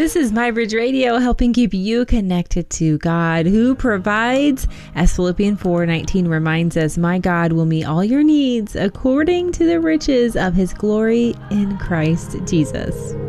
This is MyBridge Radio, helping keep you connected to God, who provides. As Philippians 4:19 reminds us, my God will meet all your needs according to the riches of his glory in Christ Jesus.